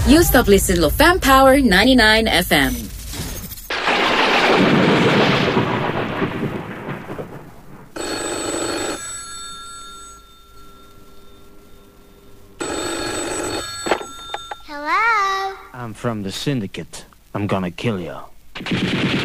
You stop listening to Fam Power 99 FM. Hello? I'm from the syndicate. I'm gonna kill you.